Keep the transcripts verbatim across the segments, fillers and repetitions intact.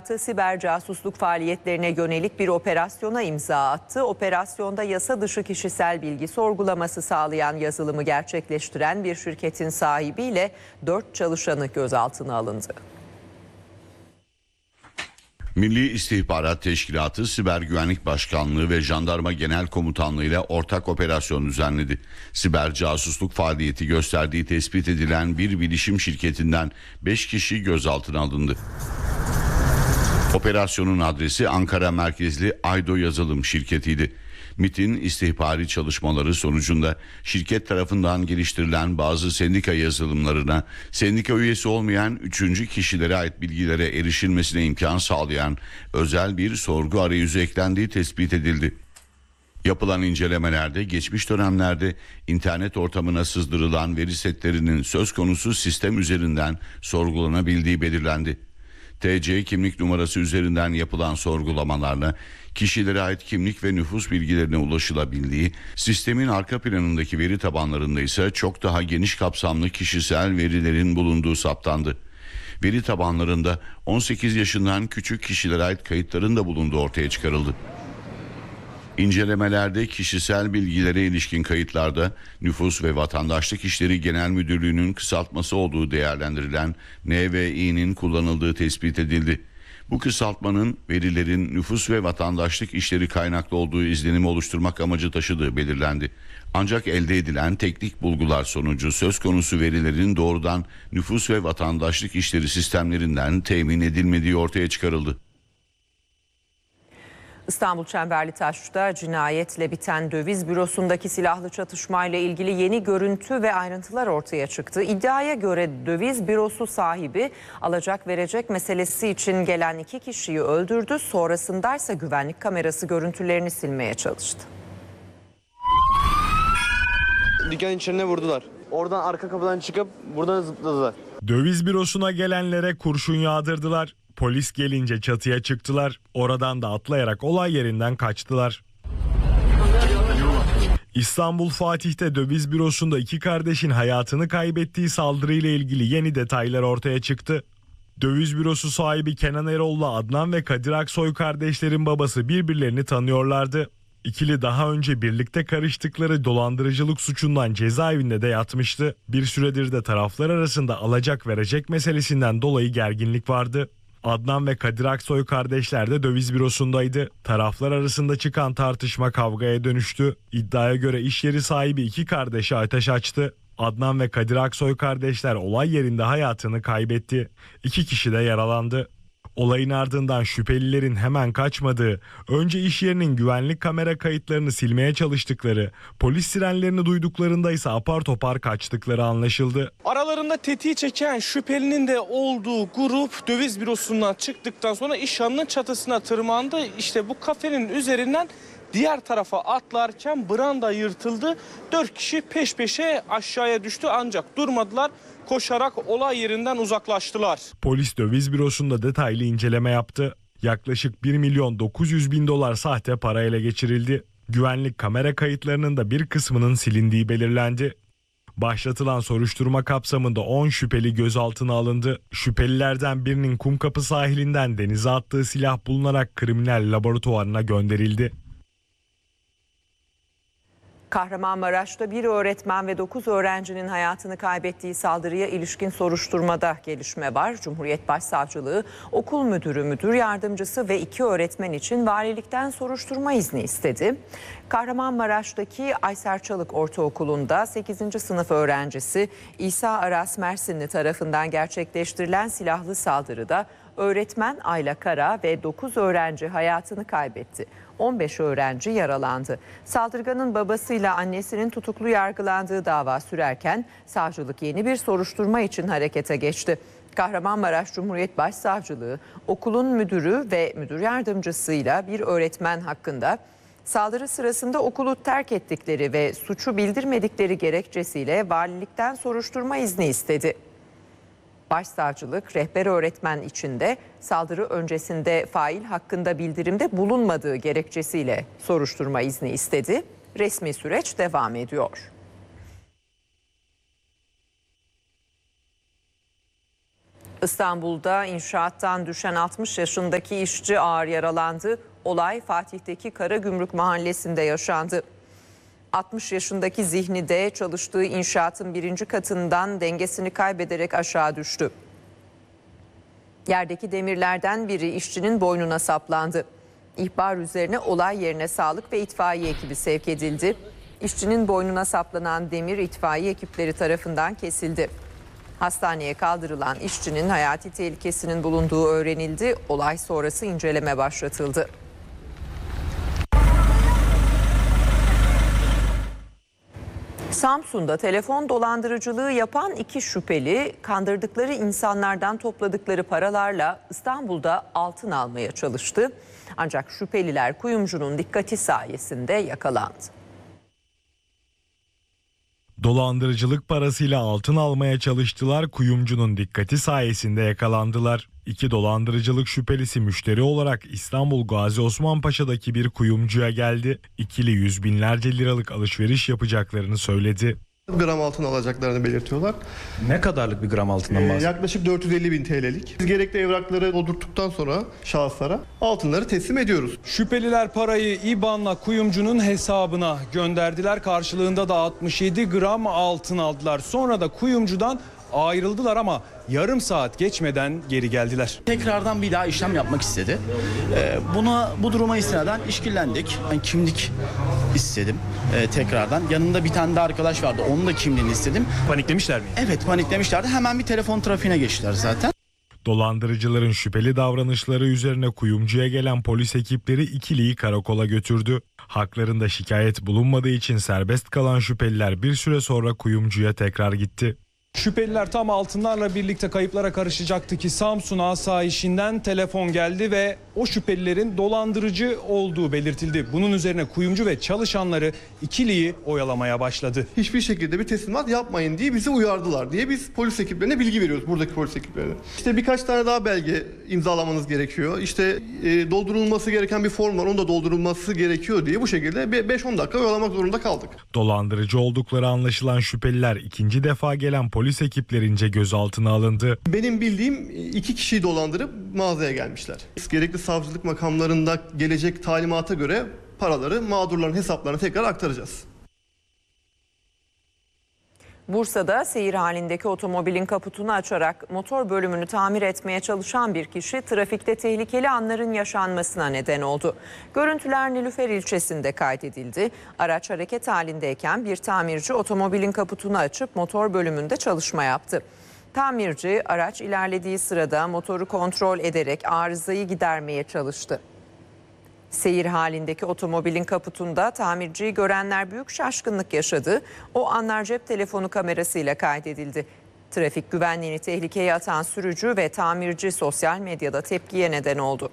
Teşkilatı siber casusluk faaliyetlerine yönelik bir operasyona imza attı. Operasyonda yasa dışı kişisel bilgi sorgulaması sağlayan yazılımı gerçekleştiren bir şirketin sahibiyle dört çalışanı gözaltına alındı. Milli İstihbarat Teşkilatı, Siber Güvenlik Başkanlığı ve Jandarma Genel Komutanlığı ile ortak operasyon düzenledi. Siber casusluk faaliyeti gösterdiği tespit edilen bir bilişim şirketinden beş kişi gözaltına alındı. Operasyonun adresi Ankara merkezli Aydo Yazılım şirketiydi. MİT'in istihbari çalışmaları sonucunda şirket tarafından geliştirilen bazı sendika yazılımlarına sendika üyesi olmayan üçüncü kişilere ait bilgilere erişilmesine imkan sağlayan özel bir sorgu arayüzü eklendiği tespit edildi. Yapılan incelemelerde geçmiş dönemlerde internet ortamına sızdırılan veri setlerinin söz konusu sistem üzerinden sorgulanabildiği belirlendi. T C kimlik numarası üzerinden yapılan sorgulamalarla kişilere ait kimlik ve nüfus bilgilerine ulaşılabildiği, sistemin arka planındaki veri tabanlarında ise çok daha geniş kapsamlı kişisel verilerin bulunduğu saptandı. Veri tabanlarında on sekiz yaşından küçük kişilere ait kayıtların da bulunduğu ortaya çıkarıldı. İncelemelerde kişisel bilgilere ilişkin kayıtlarda Nüfus ve Vatandaşlık İşleri Genel Müdürlüğü'nün kısaltması olduğu değerlendirilen N V İ'nin kullanıldığı tespit edildi. Bu kısaltmanın verilerin nüfus ve vatandaşlık işleri kaynaklı olduğu izlenimi oluşturmak amacı taşıdığı belirlendi. Ancak elde edilen teknik bulgular sonucu söz konusu verilerin doğrudan nüfus ve vatandaşlık işleri sistemlerinden temin edilmediği ortaya çıkarıldı. İstanbul Çemberlitaş'ta cinayetle biten döviz bürosundaki silahlı çatışmayla ilgili yeni görüntü ve ayrıntılar ortaya çıktı. İddiaya göre döviz bürosu sahibi alacak verecek meselesi için gelen iki kişiyi öldürdü. Sonrasındaysa güvenlik kamerası görüntülerini silmeye çalıştı. Dükkanın içine vurdular. Oradan arka kapıdan çıkıp buradan zıpladılar. Döviz bürosuna gelenlere kurşun yağdırdılar. Polis gelince çatıya çıktılar. Oradan da atlayarak olay yerinden kaçtılar. İstanbul Fatih'te döviz bürosunda iki kardeşin hayatını kaybettiği saldırıyla ilgili yeni detaylar ortaya çıktı. Döviz bürosu sahibi Kenan Erol'la Adnan ve Kadir Aksoy kardeşlerin babası birbirlerini tanıyorlardı. İkili daha önce birlikte karıştıkları dolandırıcılık suçundan cezaevinde de yatmıştı. Bir süredir de taraflar arasında alacak verecek meselesinden dolayı gerginlik vardı. Adnan ve Kadir Aksoy kardeşler de döviz bürosundaydı. Taraflar arasında çıkan tartışma kavgaya dönüştü. İddiaya göre iş yeri sahibi iki kardeşe ateş açtı. Adnan ve Kadir Aksoy kardeşler olay yerinde hayatını kaybetti. İki kişi de yaralandı. Olayın ardından şüphelilerin hemen kaçmadığı, önce iş yerinin güvenlik kamera kayıtlarını silmeye çalıştıkları, polis sirenlerini duyduklarında ise apar topar kaçtıkları anlaşıldı. Aralarında tetiği çeken şüphelinin de olduğu grup döviz bürosundan çıktıktan sonra iş yanının çatısına tırmandı. İşte bu kafenin üzerinden diğer tarafa atlarken branda yırtıldı. Dört kişi peş peşe aşağıya düştü ancak durmadılar. Koşarak olay yerinden uzaklaştılar. Polis döviz bürosunda detaylı inceleme yaptı. Yaklaşık bir milyon dokuz yüz bin dolar sahte para ele geçirildi. Güvenlik kamera kayıtlarının da bir kısmının silindiği belirlendi. Başlatılan soruşturma kapsamında on şüpheli gözaltına alındı. Şüphelilerden birinin Kumkapı sahilinden denize attığı silah bulunarak kriminal laboratuvarına gönderildi. Kahramanmaraş'ta bir öğretmen ve dokuz öğrencinin hayatını kaybettiği saldırıya ilişkin soruşturmada gelişme var. Cumhuriyet Başsavcılığı okul müdürü, müdür yardımcısı ve iki öğretmen için valilikten soruşturma izni istedi. Kahramanmaraş'taki Ayser Çalık Ortaokulu'nda sekizinci sınıf öğrencisi İsa Aras Mersinli tarafından gerçekleştirilen silahlı saldırıda öğretmen Ayla Kara ve dokuz öğrenci hayatını kaybetti. on beş öğrenci yaralandı. Saldırganın babasıyla annesinin tutuklu yargılandığı dava sürerken savcılık yeni bir soruşturma için harekete geçti. Kahramanmaraş Cumhuriyet Başsavcılığı okulun müdürü ve müdür yardımcısıyla bir öğretmen hakkında saldırı sırasında okulu terk ettikleri ve suçu bildirmedikleri gerekçesiyle valilikten soruşturma izni istedi. Başsavcılık rehber öğretmen için de saldırı öncesinde fail hakkında bildirimde bulunmadığı gerekçesiyle soruşturma izni istedi. Resmi süreç devam ediyor. İstanbul'da inşaattan düşen altmış yaşındaki işçi ağır yaralandı. Olay Fatih'teki Karagümrük mahallesinde yaşandı. altmış yaşındaki Zihni de çalıştığı inşaatın birinci katından dengesini kaybederek aşağı düştü. Yerdeki demirlerden biri işçinin boynuna saplandı. İhbar üzerine olay yerine sağlık ve itfaiye ekibi sevk edildi. İşçinin boynuna saplanan demir itfaiye ekipleri tarafından kesildi. Hastaneye kaldırılan işçinin hayati tehlikesinin bulunduğu öğrenildi. Olay sonrası inceleme başlatıldı. Samsun'da telefon dolandırıcılığı yapan iki şüpheli kandırdıkları insanlardan topladıkları paralarla İstanbul'da altın almaya çalıştı. Ancak şüpheliler kuyumcunun dikkati sayesinde yakalandı. Dolandırıcılık parasıyla altın almaya çalıştılar, kuyumcunun dikkati sayesinde yakalandılar. İki dolandırıcılık şüphelisi müşteri olarak İstanbul Gazi Osman Paşa'daki bir kuyumcuya geldi. İkili yüz binlerce liralık alışveriş yapacaklarını söyledi. Gram altın alacaklarını belirtiyorlar. Ne kadarlık bir gram altından Ee, bahsediyoruz? yaklaşık dört yüz elli bin T L'lik. Biz gerekli evrakları doldurduktan sonra şahıslara altınları teslim ediyoruz. Şüpheliler parayı İ B A N'la kuyumcunun hesabına gönderdiler. Karşılığında da altmış yedi gram altın aldılar. Sonra da kuyumcudan ayrıldılar ama yarım saat geçmeden geri geldiler. Tekrardan bir daha işlem yapmak istedi. Ee, buna bu duruma istinaden işkillendik. Ben kimlik istedim ee, tekrardan. Yanında bir tane de arkadaş vardı. Onun da kimliğini istedim. Paniklemişler mi? Evet, paniklemişlerdi. Hemen bir telefon trafiğine geçtiler zaten. Dolandırıcıların şüpheli davranışları üzerine kuyumcuya gelen polis ekipleri ikiliyi karakola götürdü. Haklarında şikayet bulunmadığı için serbest kalan şüpheliler bir süre sonra kuyumcuya tekrar gitti. Şüpheliler tam altınlarla birlikte kayıplara karışacaktı ki Samsun asayişinden telefon geldi ve o şüphelilerin dolandırıcı olduğu belirtildi. Bunun üzerine kuyumcu ve çalışanları ikiliyi oyalamaya başladı. Hiçbir şekilde bir teslimat yapmayın diye bizi uyardılar diye biz polis ekiplerine bilgi veriyoruz, buradaki polis ekiplerine. İşte birkaç tane daha belge imzalamanız gerekiyor. İşte e, doldurulması gereken bir form var, onun da doldurulması gerekiyor diye bu şekilde beş on dakika oyalamak zorunda kaldık. Dolandırıcı oldukları anlaşılan şüpheliler ikinci defa gelen polis ekiplerince gözaltına alındı. Benim bildiğim iki kişiyi dolandırıp mağazaya gelmişler. Gerekli savcılık makamlarında gelecek talimata göre paraları mağdurların hesaplarına tekrar aktaracağız. Bursa'da seyir halindeki otomobilin kaputunu açarak motor bölümünü tamir etmeye çalışan bir kişi trafikte tehlikeli anların yaşanmasına neden oldu. Görüntüler Nilüfer ilçesinde kaydedildi. Araç hareket halindeyken bir tamirci otomobilin kaputunu açıp motor bölümünde çalışma yaptı. Tamirci araç ilerlediği sırada motoru kontrol ederek arızayı gidermeye çalıştı. Seyir halindeki otomobilin kaputunda tamirciyi görenler büyük şaşkınlık yaşadı. O anlar cep telefonu kamerasıyla kaydedildi. Trafik güvenliğini tehlikeye atan sürücü ve tamirci sosyal medyada tepkiye neden oldu.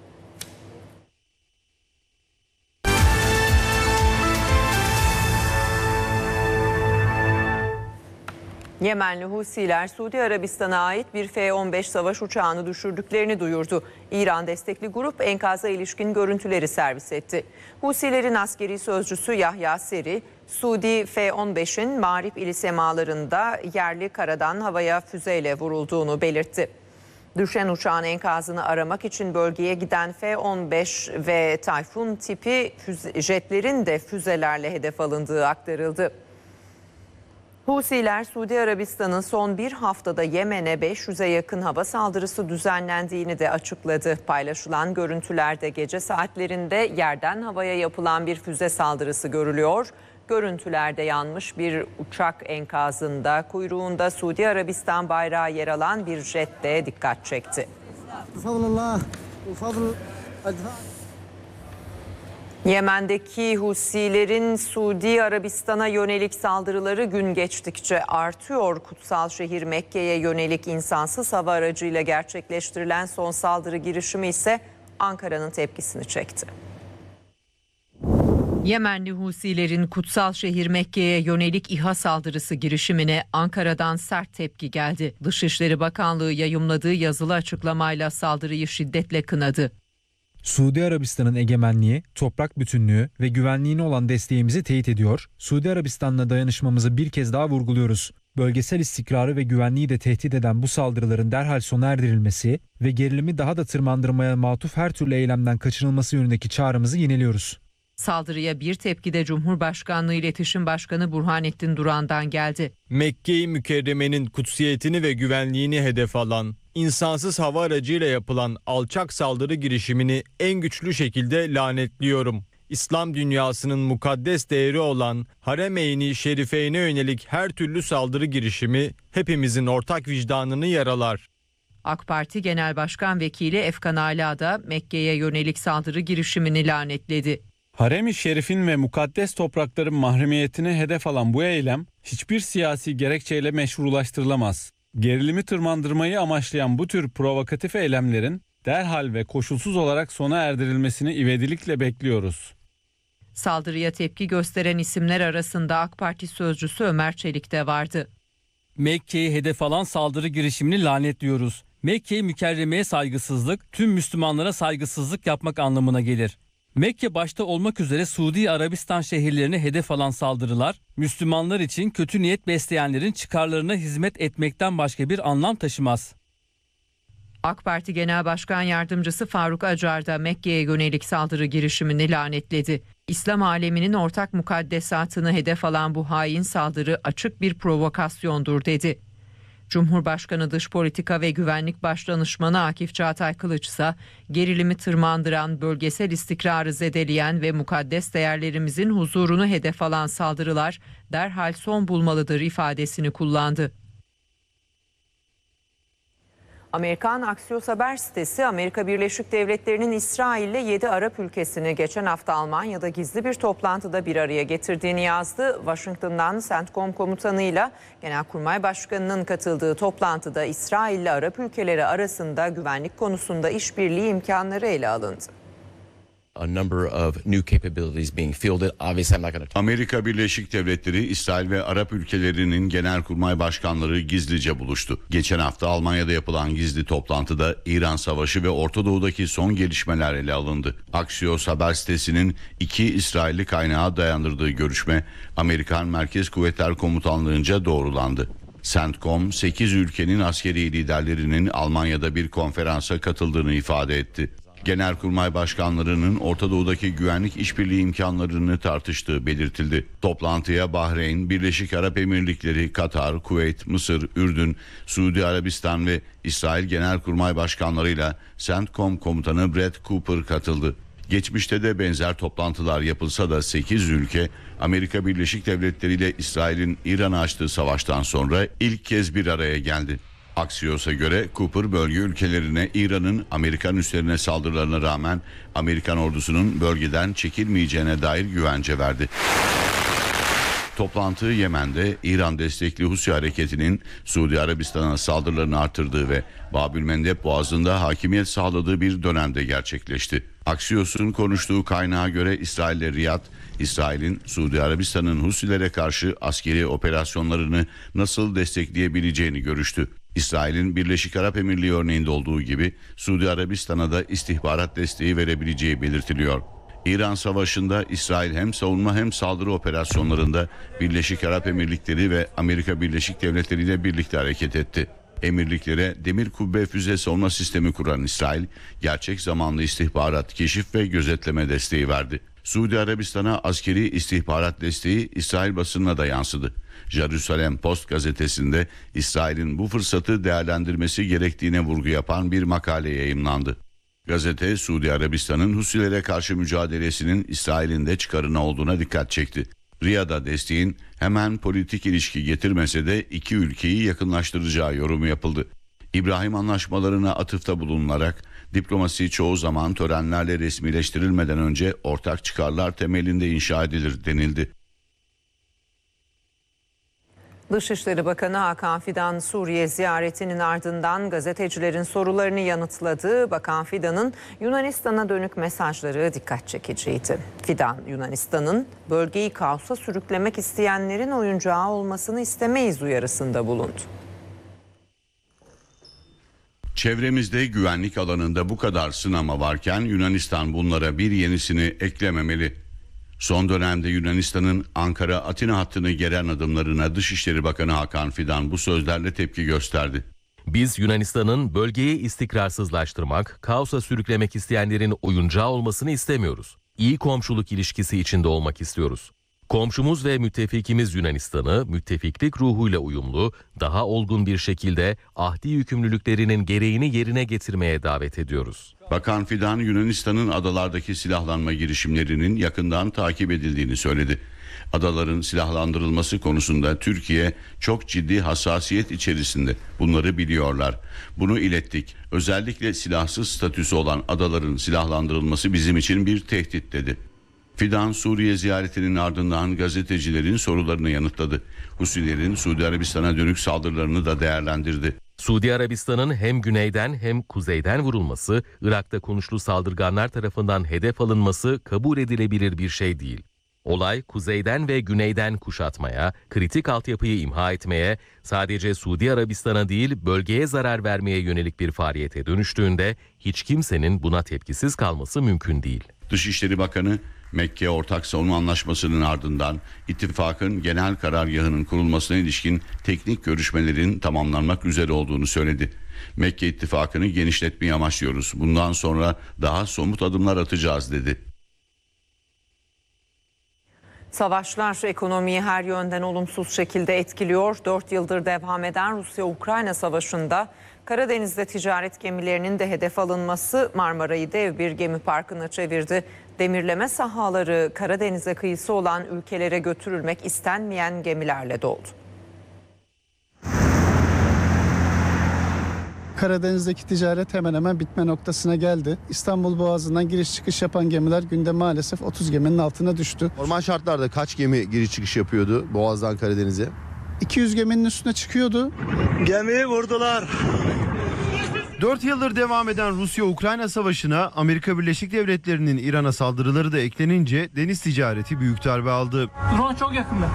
Yemenli Husiler Suudi Arabistan'a ait bir F on beş savaş uçağını düşürdüklerini duyurdu. İran destekli grup enkaza ilişkin görüntüleri servis etti. Husilerin askeri sözcüsü Yahya Seri, Suudi F on beşin Mağrip ili semalarında yerli karadan havaya füzeyle vurulduğunu belirtti. Düşen uçağın enkazını aramak için bölgeye giden F on beş ve Tayfun tipi füze, jetlerin de füzelerle hedef alındığı aktarıldı. Husiler Suudi Arabistan'ın son bir haftada Yemen'e beş yüze yakın hava saldırısı düzenlendiğini de açıkladı. Paylaşılan görüntülerde gece saatlerinde yerden havaya yapılan bir füze saldırısı görülüyor. Görüntülerde yanmış bir uçak enkazında kuyruğunda Suudi Arabistan bayrağı yer alan bir jet de dikkat çekti. Yemen'deki Husilerin Suudi Arabistan'a yönelik saldırıları gün geçtikçe artıyor. Kutsal şehir Mekke'ye yönelik insansız hava aracıyla gerçekleştirilen son saldırı girişimi ise Ankara'nın tepkisini çekti. Yemenli Husilerin kutsal şehir Mekke'ye yönelik İHA saldırısı girişimine Ankara'dan sert tepki geldi. Dışişleri Bakanlığı yayımladığı yazılı açıklamayla saldırıyı şiddetle kınadı. Suudi Arabistan'ın egemenliği, toprak bütünlüğü ve güvenliğine olan desteğimizi teyit ediyor. Suudi Arabistan'la dayanışmamızı bir kez daha vurguluyoruz. Bölgesel istikrarı ve güvenliği de tehdit eden bu saldırıların derhal sona erdirilmesi ve gerilimi daha da tırmandırmaya matuf her türlü eylemden kaçınılması yönündeki çağrımızı yineliyoruz. Saldırıya bir tepki de Cumhurbaşkanlığı İletişim Başkanı Burhanettin Duran'dan geldi. Mekke-i Mükerreme'nin kutsiyetini ve güvenliğini hedef alan, insansız hava aracıyla yapılan alçak saldırı girişimini en güçlü şekilde lanetliyorum. İslam dünyasının mukaddes değeri olan Harem-i Şerife'ine yönelik her türlü saldırı girişimi hepimizin ortak vicdanını yaralar. AK Parti Genel Başkan Vekili Efkan Ala da Mekke'ye yönelik saldırı girişimini lanetledi. Harem-i Şerif'in ve mukaddes toprakların mahremiyetini hedef alan bu eylem hiçbir siyasi gerekçeyle meşrulaştırılamaz. Gerilimi tırmandırmayı amaçlayan bu tür provokatif eylemlerin derhal ve koşulsuz olarak sona erdirilmesini ivedilikle bekliyoruz. Saldırıya tepki gösteren isimler arasında AK Parti sözcüsü Ömer Çelik de vardı. Mekke'yi hedef alan saldırı girişimini lanetliyoruz. Mekke-i Mükerreme'ye saygısızlık, tüm Müslümanlara saygısızlık yapmak anlamına gelir. Mekke başta olmak üzere Suudi Arabistan şehirlerini hedef alan saldırılar, Müslümanlar için kötü niyet besleyenlerin çıkarlarına hizmet etmekten başka bir anlam taşımaz. AK Parti Genel Başkan Yardımcısı Faruk Acar da Mekke'ye yönelik saldırı girişimini lanetledi. İslam aleminin ortak mukaddesatını hedef alan bu hain saldırı açık bir provokasyondur dedi. Cumhurbaşkanı Dış Politika ve Güvenlik Başdanışmanı Akif Çağatay Kılıç ise gerilimi tırmandıran, bölgesel istikrarı zedeleyen ve mukaddes değerlerimizin huzurunu hedef alan saldırılar derhal son bulmalıdır ifadesini kullandı. Amerikan Axios haber sitesi Amerika Birleşik Devletleri'nin İsrail'le yedi Arap ülkesini geçen hafta Almanya'da gizli bir toplantıda bir araya getirdiğini yazdı. Washington'dan CENTCOM komutanıyla Genelkurmay Başkanı'nın katıldığı toplantıda İsrail'le Arap ülkeleri arasında güvenlik konusunda işbirliği imkanları ele alındı. A number of new capabilities being fielded. Obviously, I'm not going to. Amerika Birleşik Devletleri, İsrail ve Arap ülkelerinin genelkurmay başkanları gizlice buluştu. Geçen hafta Almanya'da yapılan gizli toplantıda İran Savaşı ve Orta Doğu'daki son gelişmeler ele alındı. Axios haber sitesinin iki İsrailli kaynağa dayandırdığı görüşme Amerikan Merkez Kuvvetler Komutanlığı'nca doğrulandı. CENTCOM, sekiz ülkenin askeri liderlerinin Almanya'da bir konferansa katıldığını ifade etti. Genelkurmay başkanlarının Orta Doğu'daki güvenlik işbirliği imkanlarını tartıştığı belirtildi. Toplantıya Bahreyn, Birleşik Arap Emirlikleri, Katar, Kuveyt, Mısır, Ürdün, Suudi Arabistan ve İsrail Genelkurmay başkanlarıyla CENTCOM komutanı Brett Cooper katıldı. Geçmişte de benzer toplantılar yapılsa da sekiz ülke Amerika Birleşik Devletleri ile İsrail'in İran'a açtığı savaştan sonra ilk kez bir araya geldi. Axios'a göre Cooper bölge ülkelerine İran'ın Amerikan üslerine saldırılarına rağmen Amerikan ordusunun bölgeden çekilmeyeceğine dair güvence verdi. Toplantı Yemen'de İran destekli Husi hareketinin Suudi Arabistan'a saldırılarını artırdığı ve Babülmendeb Boğazı'nda hakimiyet sağladığı bir dönemde gerçekleşti. Axios'un konuştuğu kaynağa göre İsrail ile Riyad, İsrail'in Suudi Arabistan'ın Husilere karşı askeri operasyonlarını nasıl destekleyebileceğini görüştü. İsrail'in Birleşik Arap Emirliği örneğinde olduğu gibi Suudi Arabistan'a da istihbarat desteği verebileceği belirtiliyor. İran Savaşı'nda İsrail hem savunma hem saldırı operasyonlarında Birleşik Arap Emirlikleri ve Amerika Birleşik Devletleri ile birlikte hareket etti. Emirliklere demir kubbe füze savunma sistemi kuran İsrail, gerçek zamanlı istihbarat, keşif ve gözetleme desteği verdi. Suudi Arabistan'a askeri istihbarat desteği İsrail basınına da yansıdı. Jerusalem Post gazetesinde İsrail'in bu fırsatı değerlendirmesi gerektiğine vurgu yapan bir makale yayımlandı. Gazete, Suudi Arabistan'ın Husilere karşı mücadelesinin İsrail'in de çıkarına olduğuna dikkat çekti. Riyad'a desteğin hemen politik ilişki getirmese de iki ülkeyi yakınlaştıracağı yorumu yapıldı. İbrahim anlaşmalarına atıfta bulunularak diplomasi çoğu zaman törenlerle resmileştirilmeden önce ortak çıkarlar temelinde inşa edilir denildi. Dışişleri Bakanı Hakan Fidan Suriye ziyaretinin ardından gazetecilerin sorularını yanıtladı. Bakan Fidan'ın Yunanistan'a dönük mesajları dikkat çekiciydi. Fidan, Yunanistan'ın bölgeyi kaosa sürüklemek isteyenlerin oyuncağı olmasını istemeyiz uyarısında bulundu. Çevremizde güvenlik alanında bu kadar sınama varken Yunanistan bunlara bir yenisini eklememeli. Son dönemde Yunanistan'ın Ankara-Atina hattını geren adımlarına Dışişleri Bakanı Hakan Fidan bu sözlerle tepki gösterdi. Biz Yunanistan'ın bölgeyi istikrarsızlaştırmak, kaosa sürüklemek isteyenlerin oyuncağı olmasını istemiyoruz. İyi komşuluk ilişkisi içinde olmak istiyoruz. Komşumuz ve müttefikimiz Yunanistan'ı müttefiklik ruhuyla uyumlu, daha olgun bir şekilde ahdi yükümlülüklerinin gereğini yerine getirmeye davet ediyoruz. Bakan Fidan, Yunanistan'ın adalardaki silahlanma girişimlerinin yakından takip edildiğini söyledi. Adaların silahlandırılması konusunda Türkiye çok ciddi hassasiyet içerisinde. Bunları biliyorlar. Bunu ilettik. Özellikle silahsız statüsü olan adaların silahlandırılması bizim için bir tehdit dedi. Fidan, Suriye ziyaretinin ardından gazetecilerin sorularını yanıtladı. Husilerin Suudi Arabistan'a dönük saldırılarını da değerlendirdi. Suudi Arabistan'ın hem güneyden hem kuzeyden vurulması, Irak'ta konuşlu saldırganlar tarafından hedef alınması kabul edilebilir bir şey değil. Olay kuzeyden ve güneyden kuşatmaya, kritik altyapıyı imha etmeye, sadece Suudi Arabistan'a değil bölgeye zarar vermeye yönelik bir faaliyete dönüştüğünde hiç kimsenin buna tepkisiz kalması mümkün değil. Dışişleri Bakanı, Mekke Ortak Savunma Anlaşması'nın ardından ittifakın genel karargahının kurulmasına ilişkin teknik görüşmelerin tamamlanmak üzere olduğunu söyledi. Mekke ittifakını genişletmeyi amaçlıyoruz. Bundan sonra daha somut adımlar atacağız dedi. Savaşlar ekonomiyi her yönden olumsuz şekilde etkiliyor. Dört yıldır devam eden Rusya-Ukrayna savaşında Karadeniz'de ticaret gemilerinin de hedef alınması Marmara'yı dev bir gemi parkına çevirdi. Demirleme sahaları Karadeniz'e kıyısı olan ülkelere götürülmek istenmeyen gemilerle doldu. Karadeniz'deki ticaret hemen hemen bitme noktasına geldi. İstanbul Boğazı'ndan giriş çıkış yapan gemiler günde maalesef otuz geminin altına düştü. Normal şartlarda kaç gemi giriş çıkış yapıyordu Boğaz'dan Karadeniz'e? iki yüz geminin üstüne çıkıyordu. Gemiyi vurdular. Dört yıldır devam eden Rusya-Ukrayna savaşına Amerika Birleşik Devletleri'nin İran'a saldırıları da eklenince deniz ticareti büyük darbe aldı. Drone çok yakında.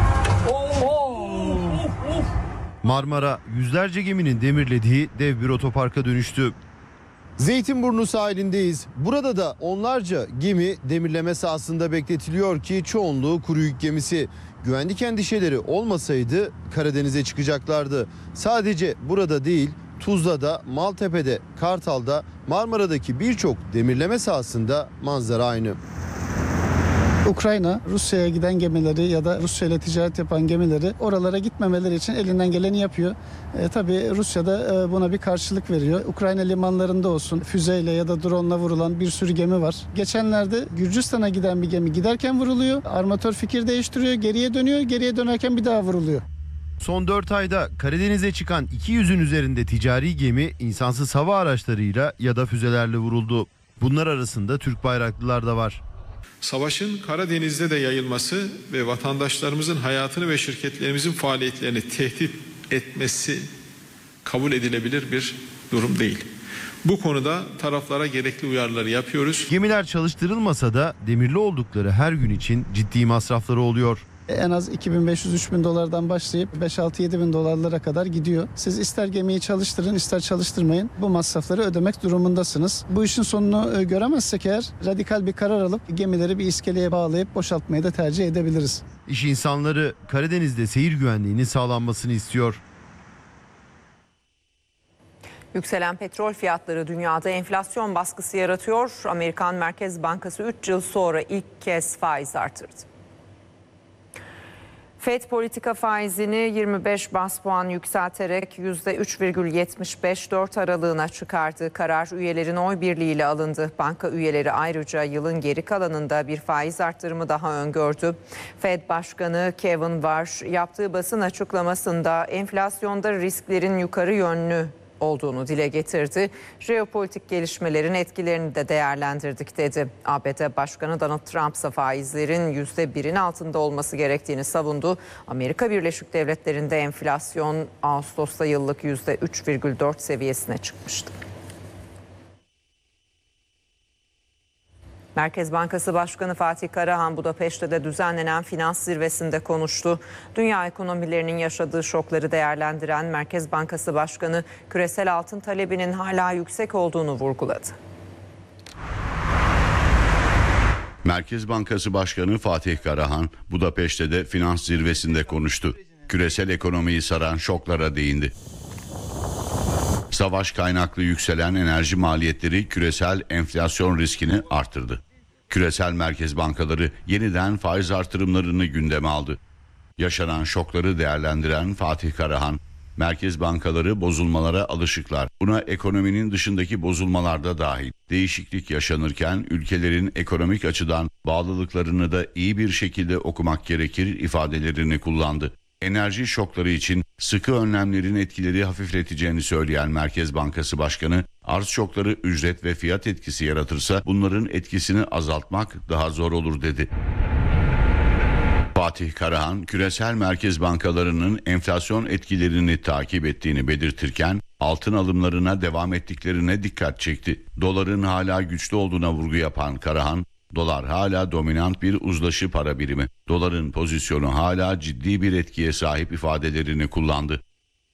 Marmara yüzlerce geminin demirlediği dev bir otoparka dönüştü. Zeytinburnu sahilindeyiz. Burada da onlarca gemi demirleme sahasında bekletiliyor ki çoğunluğu kuru yük gemisi. Güvenlik endişeleri olmasaydı Karadeniz'e çıkacaklardı. Sadece burada değil, Tuzla'da, Maltepe'de, Kartal'da, Marmara'daki birçok demirleme sahasında manzara aynı. Ukrayna, Rusya'ya giden gemileri ya da Rusya ile ticaret yapan gemileri oralara gitmemeleri için elinden geleni yapıyor. E, tabii Rusya da e, buna bir karşılık veriyor. Ukrayna limanlarında olsun füzeyle ya da drone'la vurulan bir sürü gemi var. Geçenlerde Gürcistan'a giden bir gemi giderken vuruluyor. Armatör fikir değiştiriyor, geriye dönüyor, geriye dönerken bir daha vuruluyor. Son dört ayda Karadeniz'e çıkan iki yüzün üzerinde ticari gemi insansız hava araçlarıyla ya da füzelerle vuruldu. Bunlar arasında Türk bayraklılar da var. Savaşın Karadeniz'de de yayılması ve vatandaşlarımızın hayatını ve şirketlerimizin faaliyetlerini tehdit etmesi kabul edilebilir bir durum değil. Bu konuda taraflara gerekli uyarıları yapıyoruz. Gemiler çalıştırılmasa da demirli oldukları her gün için ciddi masrafları oluyor. En az iki bin beş yüz üç bin dolardan başlayıp beş altı yedi bin dolarlara kadar gidiyor. Siz ister gemiyi çalıştırın ister çalıştırmayın bu masrafları ödemek durumundasınız. Bu işin sonunu göremezsek eğer radikal bir karar alıp gemileri bir iskeleye bağlayıp boşaltmayı da tercih edebiliriz. İş insanları Karadeniz'de seyir güvenliğinin sağlanmasını istiyor. Yükselen petrol fiyatları dünyada enflasyon baskısı yaratıyor. Amerikan Merkez Bankası üç yıl sonra ilk kez faiz artırdı. Fed politika faizini yirmi beş baz puan yükselterek yüzde üç virgül yetmiş beş dört aralığına çıkardı. Karar üyelerin oy birliğiyle alındı. Banka üyeleri ayrıca yılın geri kalanında bir faiz arttırımı daha öngördü. Fed Başkanı Kevin Warsh yaptığı basın açıklamasında enflasyonda risklerin yukarı yönlü olduğunu dile getirdi. Jeopolitik gelişmelerin etkilerini de değerlendirdik dedi. A B D Başkanı Donald Trump ise faizlerin yüzde birin altında olması gerektiğini savundu. Amerika Birleşik Devletleri'nde enflasyon Ağustos'ta yıllık yüzde üç virgül dört seviyesine çıkmıştı. Merkez Bankası Başkanı Fatih Karahan Budapeşte'de düzenlenen finans zirvesinde konuştu. Dünya ekonomilerinin yaşadığı şokları değerlendiren Merkez Bankası Başkanı küresel altın talebinin hala yüksek olduğunu vurguladı. Merkez Bankası Başkanı Fatih Karahan, Budapeşte de finans zirvesinde konuştu. Küresel ekonomiyi saran şoklara değindi. Savaş kaynaklı yükselen enerji maliyetleri küresel enflasyon riskini artırdı. Küresel merkez bankaları yeniden faiz artırımlarını gündeme aldı. Yaşanan şokları değerlendiren Fatih Karahan, merkez bankaları bozulmalara alışıklar. Buna ekonominin dışındaki bozulmalar da dahil. Değişiklik yaşanırken ülkelerin ekonomik açıdan bağlılıklarını da iyi bir şekilde okumak gerekir ifadelerini kullandı. Enerji şokları için sıkı önlemlerin etkileri hafifleteceğini söyleyen Merkez Bankası Başkanı, arz şokları ücret ve fiyat etkisi yaratırsa bunların etkisini azaltmak daha zor olur dedi. Fatih Karahan, küresel merkez bankalarının enflasyon etkilerini takip ettiğini belirtirken altın alımlarına devam ettiklerine dikkat çekti. Doların hala güçlü olduğuna vurgu yapan Karahan, dolar hala dominant bir uzlaşı para birimi. Doların pozisyonu hala ciddi bir etkiye sahip ifadelerini kullandı.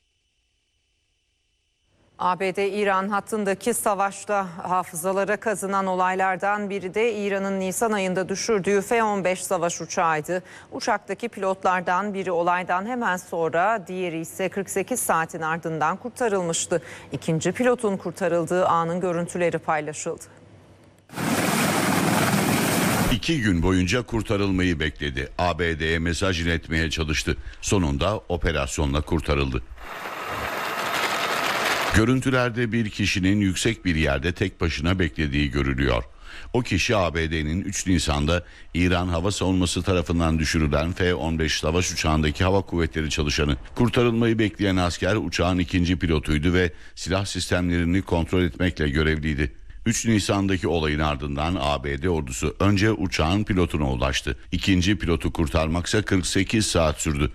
A B D-İran hattındaki savaşta hafızalara kazınan olaylardan biri de İran'ın Nisan ayında düşürdüğü F on beş savaş uçağıydı. Uçaktaki pilotlardan biri olaydan hemen sonra, diğeri ise kırk sekiz saatin ardından kurtarılmıştı. İkinci pilotun kurtarıldığı anın görüntüleri paylaşıldı. İki gün boyunca kurtarılmayı bekledi. A B D'ye mesaj iletmeye çalıştı. Sonunda operasyonla kurtarıldı. Görüntülerde bir kişinin yüksek bir yerde tek başına beklediği görülüyor. O kişi A B D'nin üç Nisan'da İran Hava Savunması tarafından düşürülen F on beş savaş uçağındaki hava kuvvetleri çalışanı. Kurtarılmayı bekleyen asker uçağın ikinci pilotuydu ve silah sistemlerini kontrol etmekle görevliydi. üç Nisan'daki olayın ardından A B D ordusu önce uçağın pilotuna ulaştı. İkinci pilotu kurtarmaksa kırk sekiz saat sürdü.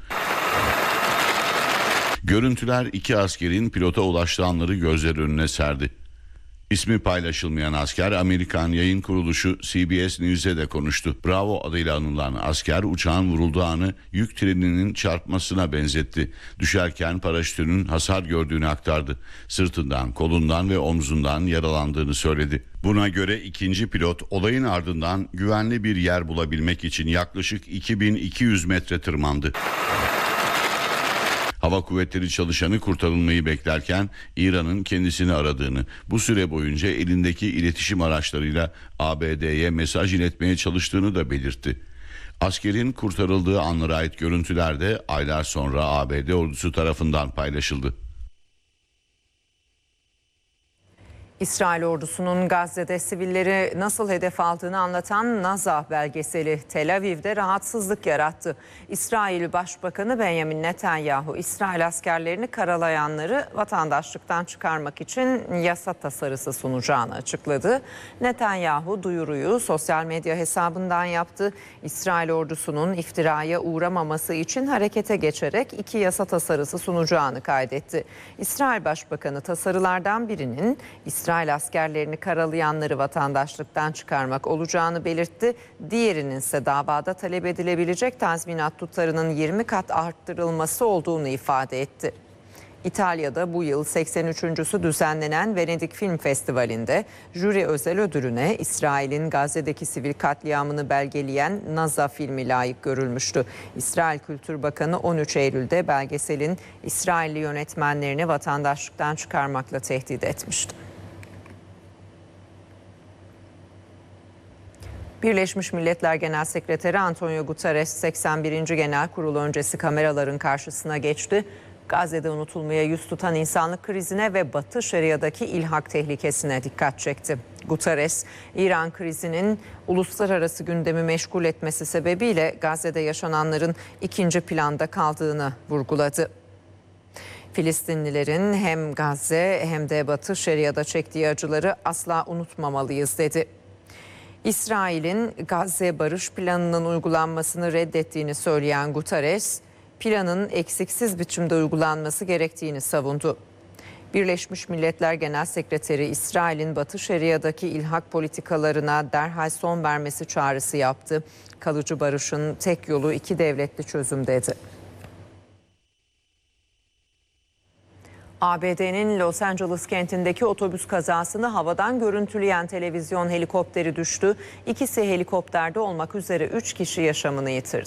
Görüntüler iki askerin pilota ulaştığı anları gözler önüne serdi. İsmi paylaşılmayan asker Amerikan yayın kuruluşu C B S News'e de konuştu. Bravo adıyla anılan asker uçağın vurulduğu anı yük treninin çarpmasına benzetti. Düşerken paraşütünün hasar gördüğünü aktardı. Sırtından, kolundan ve omzundan yaralandığını söyledi. Buna göre ikinci pilot olayın ardından güvenli bir yer bulabilmek için yaklaşık iki bin iki yüz metre tırmandı. Hava kuvvetleri çalışanı kurtarılmayı beklerken İran'ın kendisini aradığını, bu süre boyunca elindeki iletişim araçlarıyla A B D'ye mesaj iletmeye çalıştığını da belirtti. Askerin kurtarıldığı anlara ait görüntüler de aylar sonra A B D ordusu tarafından paylaşıldı. İsrail ordusunun Gazze'de sivilleri nasıl hedef aldığını anlatan Nazah belgeseli Tel Aviv'de rahatsızlık yarattı. İsrail Başbakanı Benjamin Netanyahu, İsrail askerlerini karalayanları vatandaşlıktan çıkarmak için yasa tasarısı sunacağını açıkladı. Netanyahu duyuruyu sosyal medya hesabından yaptı. İsrail ordusunun iftiraya uğramaması için harekete geçerek iki yasa tasarısı sunacağını kaydetti. İsrail Başbakanı tasarılardan birinin İsrail İsrail askerlerini karalayanları vatandaşlıktan çıkarmak olacağını belirtti. Diğerinin ise davada talep edilebilecek tazminat tutarının yirmi kat arttırılması olduğunu ifade etti. İtalya'da bu yıl seksen üçüncüsü düzenlenen Venedik Film Festivali'nde jüri özel ödülüne İsrail'in Gazze'deki sivil katliamını belgeleyen Naza filmi layık görülmüştü. İsrail Kültür Bakanı on üç Eylül'de belgeselin İsrailli yönetmenlerini vatandaşlıktan çıkarmakla tehdit etmişti. Birleşmiş Milletler Genel Sekreteri Antonio Guterres seksen birinci Genel Kurul öncesi kameraların karşısına geçti. Gazze'de unutulmaya yüz tutan insanlık krizine ve Batı Şeria'daki ilhak tehlikesine dikkat çekti. Guterres, İran krizinin uluslararası gündemi meşgul etmesi sebebiyle Gazze'de yaşananların ikinci planda kaldığını vurguladı. Filistinlilerin hem Gazze hem de Batı Şeria'da çektiği acıları asla unutmamalıyız dedi. İsrail'in Gazze barış planının uygulanmasını reddettiğini söyleyen Guterres, planın eksiksiz biçimde uygulanması gerektiğini savundu. Birleşmiş Milletler Genel Sekreteri İsrail'in Batı Şeria'daki ilhak politikalarına derhal son vermesi çağrısı yaptı. Kalıcı barışın tek yolu iki devletli çözüm dedi. A B D'nin Los Angeles kentindeki otobüs kazasını havadan görüntüleyen televizyon helikopteri düştü. İkisi helikopterde olmak üzere üç kişi yaşamını yitirdi.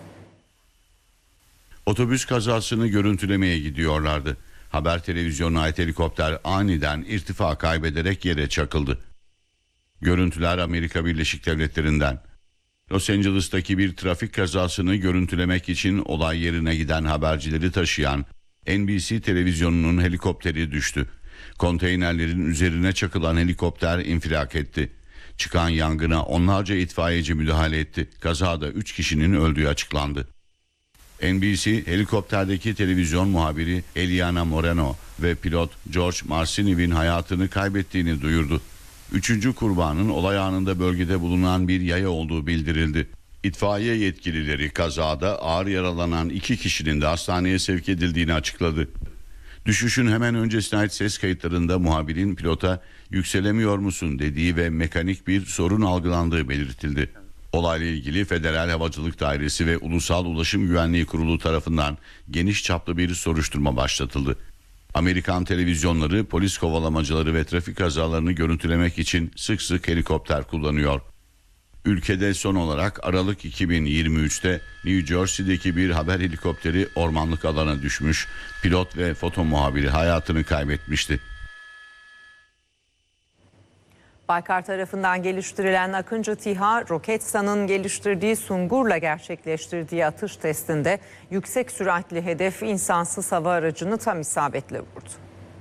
Otobüs kazasını görüntülemeye gidiyorlardı. Haber televizyonuna ait helikopter aniden irtifa kaybederek yere çakıldı. Görüntüler Amerika Birleşik Devletleri'nden. Los Angeles'taki bir trafik kazasını görüntülemek için olay yerine giden habercileri taşıyan N B C televizyonunun helikopteri düştü. Konteynerlerin üzerine çakılan helikopter infilak etti. Çıkan yangına onlarca itfaiyeci müdahale etti. Kazada üç kişinin öldüğü açıklandı. N B C helikopterdeki televizyon muhabiri Eliana Moreno ve pilot George Marciniv'in hayatını kaybettiğini duyurdu. Üçüncü kurbanın olay anında bölgede bulunan bir yaya olduğu bildirildi. İtfaiye yetkilileri kazada ağır yaralanan iki kişinin de hastaneye sevk edildiğini açıkladı. Düşüşün hemen öncesine ait ses kayıtlarında muhabirin pilota "yükselemiyor musun?" dediği ve mekanik bir sorun algılandığı belirtildi. Olayla ilgili Federal Havacılık Dairesi ve Ulusal Ulaşım Güvenliği Kurulu tarafından geniş çaplı bir soruşturma başlatıldı. Amerikan televizyonları polis kovalamacıları ve trafik kazalarını görüntülemek için sık sık helikopter kullanıyor. Ülkede son olarak Aralık iki bin yirmi üçte New Jersey'deki bir haber helikopteri ormanlık alana düşmüş, pilot ve foto muhabiri hayatını kaybetmişti. Baykar tarafından geliştirilen Akıncı TİHA, Roketsan'ın geliştirdiği Sungur'la gerçekleştirdiği atış testinde yüksek süratli hedef insansız hava aracını tam isabetle vurdu.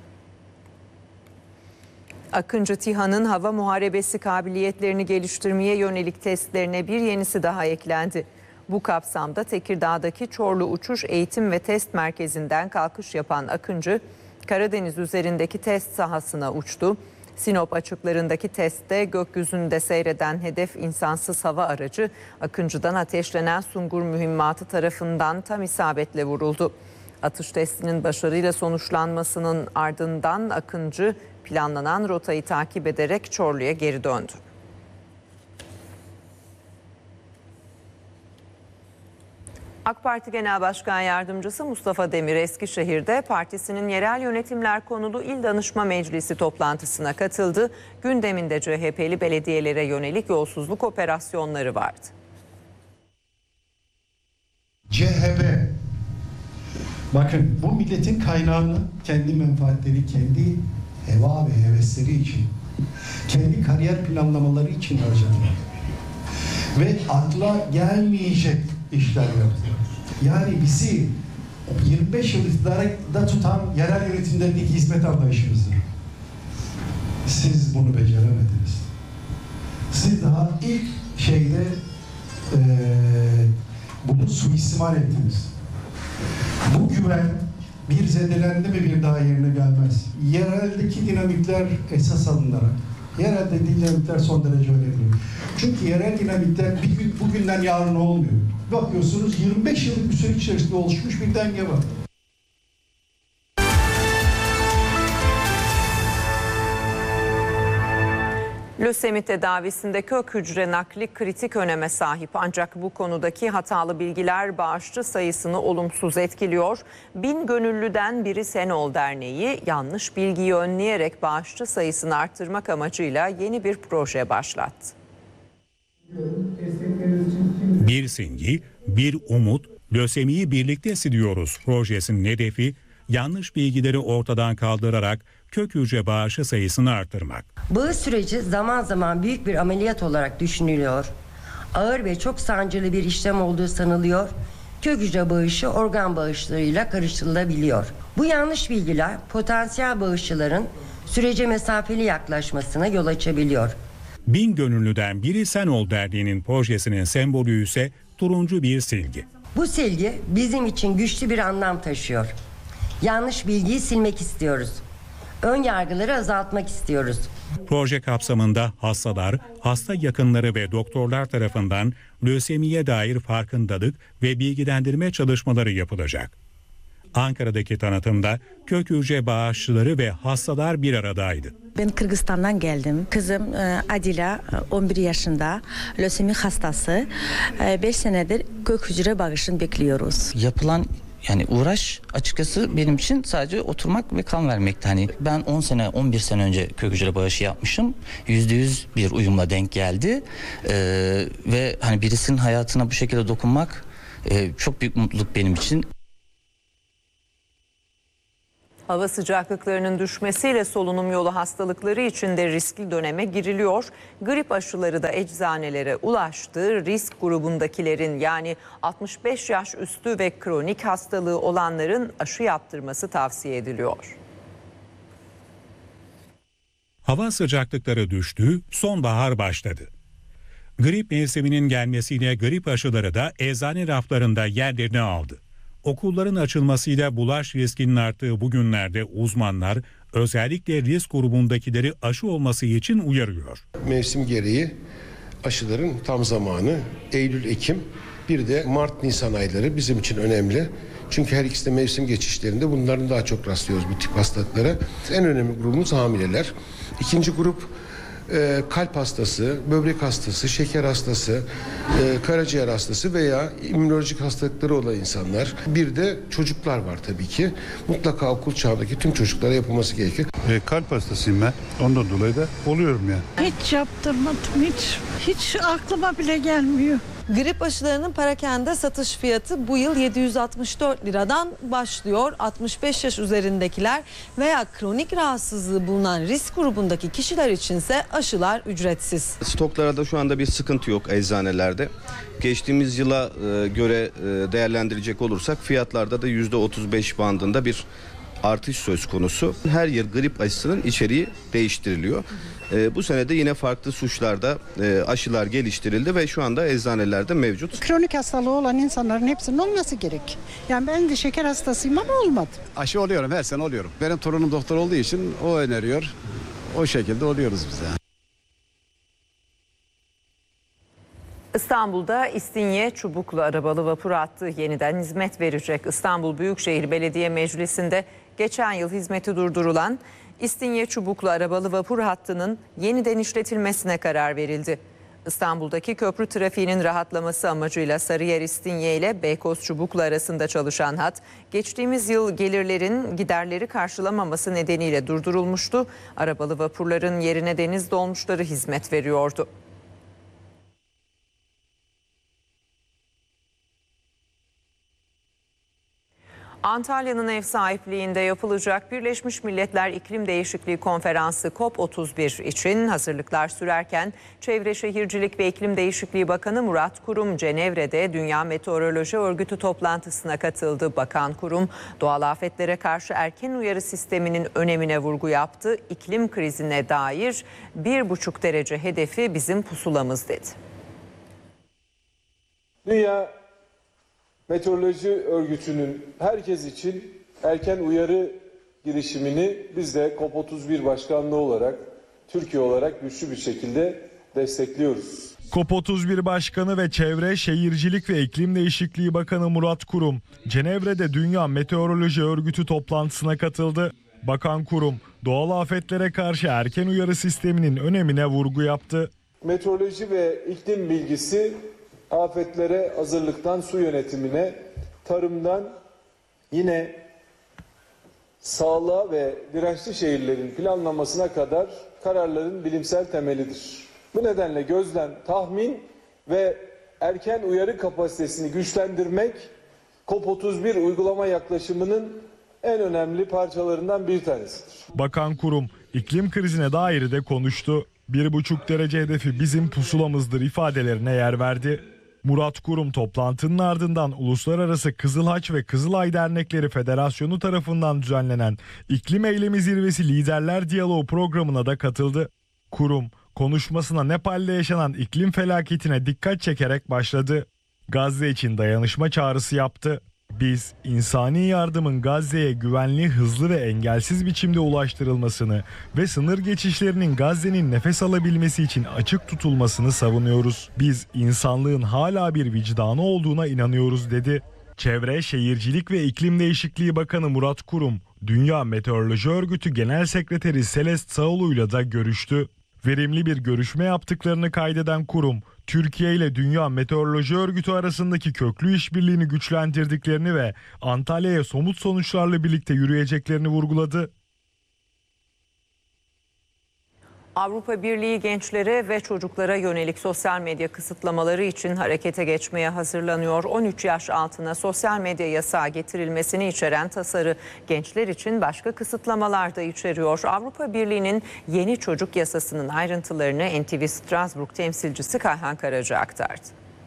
Akıncı TİHA'nın hava muharebesi kabiliyetlerini geliştirmeye yönelik testlerine bir yenisi daha eklendi. Bu kapsamda Tekirdağ'daki Çorlu Uçuş Eğitim ve Test Merkezi'nden kalkış yapan Akıncı, Karadeniz üzerindeki test sahasına uçtu. Sinop açıklarındaki testte gökyüzünde seyreden hedef insansız hava aracı Akıncı'dan ateşlenen Sungur mühimmatı tarafından tam isabetle vuruldu. Atış testinin başarıyla sonuçlanmasının ardından Akıncı planlanan rotayı takip ederek Çorlu'ya geri döndü. AK Parti Genel Başkan Yardımcısı Mustafa Demir Eskişehir'de partisinin yerel yönetimler konulu İl Danışma Meclisi toplantısına katıldı. Gündeminde C H P'li belediyelere yönelik yolsuzluk operasyonları vardı. C H P, bakın bu milletin kaynağını kendi menfaatleri, kendi heva ve hevesleri için, kendi kariyer planlamaları için harcadılar. Ve akla gelmeyecek işler yaptılar. Yani bizi yirmi beş yıl iktidarda tutan yerel yönetimlerdeki hizmet anlayışımızdır. Siz bunu beceremediniz. Siz daha ilk şeyde e, bunu suistimal ettiniz. Bu güven bir zedelendi mi bir daha yerine gelmez. Yereldeki dinamikler esas alınarak, yerelde dinamikler son derece önemli. Çünkü yerel dinamikler bir gün, bugünden yarın olmuyor. Bakıyorsunuz yirmi beş yıllık bir süreç içerisinde oluşmuş bir denge var. Lösemi tedavisinde kök hücre nakli kritik öneme sahip, ancak bu konudaki hatalı bilgiler bağışçı sayısını olumsuz etkiliyor. Bin Gönüllüden Biri Sen Ol Derneği yanlış bilgiyi önleyerek bağışçı sayısını arttırmak amacıyla yeni bir proje başlattı. Bir simge, bir umut, lösemiyi birlikte siliyoruz projesinin hedefi yanlış bilgileri ortadan kaldırarak kök hücre bağışı sayısını artırmak. Bağış süreci zaman zaman büyük bir ameliyat olarak düşünülüyor. Ağır ve çok sancılı bir işlem olduğu sanılıyor. Kök hücre bağışı organ bağışlarıyla karıştırılabiliyor. Bu yanlış bilgiler potansiyel bağışçıların sürece mesafeli yaklaşmasına yol açabiliyor. Bin Gönüllüden Biri Sen Ol Derneği'nin projesinin sembolü ise turuncu bir silgi. Bu silgi bizim için güçlü bir anlam taşıyor. Yanlış bilgiyi silmek istiyoruz. Ön yargıları azaltmak istiyoruz. Proje kapsamında hastalar, hasta yakınları ve doktorlar tarafından lösemiye dair farkındalık ve bilgilendirme çalışmaları yapılacak. Ankara'daki tanıtımda kök hücre bağışçıları ve hastalar bir aradaydı. Ben Kırgızistan'dan geldim. Kızım Adila on bir yaşında, lösemi hastası. beş senedir kök hücre bağışını bekliyoruz. Yapılan Yani uğraş açıkçası benim için sadece oturmak ve kan vermekti. Hani ben on sene on bir sene önce kök hücre bağışı yapmışım. yüzde yüz bir uyumla denk geldi. Ee, ve hani birisinin hayatına bu şekilde dokunmak e, çok büyük mutluluk benim için. Hava sıcaklıklarının düşmesiyle solunum yolu hastalıkları için de riskli döneme giriliyor. Grip aşıları da eczanelere ulaştı. Risk grubundakilerin yani altmış beş yaş üstü ve kronik hastalığı olanların aşı yaptırması tavsiye ediliyor. Hava sıcaklıkları düştü, sonbahar başladı. Grip mevsiminin gelmesiyle grip aşıları da eczane raflarında yerlerini aldı. Okulların açılmasıyla bulaş riskinin arttığı bu günlerde uzmanlar özellikle risk grubundakileri aşı olması için uyarıyor. Mevsim gereği aşıların tam zamanı Eylül-Ekim, bir de Mart-Nisan ayları bizim için önemli. Çünkü her ikisi de mevsim geçişlerinde bunların daha çok rastlıyoruz bu tip hastalıklara. En önemli grubumuz hamileler. İkinci grup e, kalp hastası, böbrek hastası, şeker hastası, e, karaciğer hastası veya immünolojik hastalıkları olan insanlar. Bir de çocuklar var tabii ki. Mutlaka okul çağındaki tüm çocuklara yapılması gerekir. E, kalp hastasıyım ben. Ondan dolayı da oluyorum yani. Hiç yaptırmadım hiç. Hiç aklıma bile gelmiyor. Grip aşılarının perakende satış fiyatı bu yıl yedi yüz altmış dört liradan başlıyor. altmış beş yaş üzerindekiler veya kronik rahatsızlığı bulunan risk grubundaki kişiler içinse aşılar ücretsiz. Stoklarda şu anda bir sıkıntı yok eczanelerde. Geçtiğimiz yıla göre değerlendirecek olursak fiyatlarda da yüzde otuz beş bandında bir artış söz konusu. Her yıl grip aşısının içeriği değiştiriliyor. E, bu sene de yine farklı suçlarda e, aşılar geliştirildi ve şu anda eczanelerde mevcut. Kronik hastalığı olan insanların hepsinin olması gerek. Yani ben de şeker hastasıyım ama olmadı. Aşı oluyorum, her sene oluyorum. Benim torunum doktor olduğu için o öneriyor. O şekilde oluyoruz biz de. İstanbul'da İstinye Çubuklu arabalı vapur hattı yeniden hizmet verecek. İstanbul Büyükşehir Belediye Meclisi'nde geçen yıl hizmeti durdurulan İstinye Çubuklu arabalı vapur hattının yeniden işletilmesine karar verildi. İstanbul'daki köprü trafiğinin rahatlaması amacıyla Sarıyer İstinye ile Beykoz Çubuklu arasında çalışan hat, geçtiğimiz yıl gelirlerin giderleri karşılamaması nedeniyle durdurulmuştu. Arabalı vapurların yerine deniz dolmuşları hizmet veriyordu. Antalya'nın ev sahipliğinde yapılacak Birleşmiş Milletler İklim Değişikliği Konferansı COP otuz bir için hazırlıklar sürerken Çevre Şehircilik ve İklim Değişikliği Bakanı Murat Kurum Cenevre'de Dünya Meteoroloji Örgütü toplantısına katıldı. Bakan Kurum, doğal afetlere karşı erken uyarı sisteminin önemine vurgu yaptı. İklim krizine dair bir buçuk derece hedefi bizim pusulamız dedi. Dünya Meteoroloji Örgütü'nün herkes için erken uyarı girişimini biz de COP otuz bir başkanlığı olarak, Türkiye olarak güçlü bir şekilde destekliyoruz. COP otuz bir Başkanı ve Çevre, Şehircilik ve İklim Değişikliği Bakanı Murat Kurum, Cenevre'de Dünya Meteoroloji Örgütü toplantısına katıldı. Bakan Kurum, doğal afetlere karşı erken uyarı sisteminin önemine vurgu yaptı. Meteoroloji ve iklim bilgisi afetlere hazırlıktan su yönetimine, tarımdan yine sağlığa ve dirençli şehirlerin planlamasına kadar kararların bilimsel temelidir. Bu nedenle gözlem, tahmin ve erken uyarı kapasitesini güçlendirmek COP otuz bir uygulama yaklaşımının en önemli parçalarından bir tanesidir. Bakan Kurum, iklim krizine dair de konuştu. Bir buçuk derece hedefi bizim pusulamızdır ifadelerine yer verdi. Murat Kurum toplantının ardından Uluslararası Kızılhaç ve Kızılay Dernekleri Federasyonu tarafından düzenlenen İklim Eylemi Zirvesi Liderler Diyaloğu programına da katıldı. Kurum konuşmasına Nepal'de yaşanan iklim felaketine dikkat çekerek başladı. Gazze için dayanışma çağrısı yaptı. Biz insani yardımın Gazze'ye güvenli, hızlı ve engelsiz biçimde ulaştırılmasını ve sınır geçişlerinin Gazze'nin nefes alabilmesi için açık tutulmasını savunuyoruz. Biz insanlığın hala bir vicdanı olduğuna inanıyoruz dedi. Çevre, Şehircilik ve İklim Değişikliği Bakanı Murat Kurum, Dünya Meteoroloji Örgütü Genel Sekreteri Celeste Sağolu'yla da görüştü. Verimli bir görüşme yaptıklarını kaydeden kurum, Türkiye ile Dünya Meteoroloji Örgütü arasındaki köklü işbirliğini güçlendirdiklerini ve Antalya'ya somut sonuçlarla birlikte yürüyeceklerini vurguladı. Avrupa Birliği gençlere ve çocuklara yönelik sosyal medya kısıtlamaları için harekete geçmeye hazırlanıyor. on üç yaş altına sosyal medya yasağı getirilmesini içeren tasarı gençler için başka kısıtlamalar da içeriyor. Avrupa Birliği'nin yeni çocuk yasasının ayrıntılarını N T V Strasbourg temsilcisi Kayhan Karaca aktardı.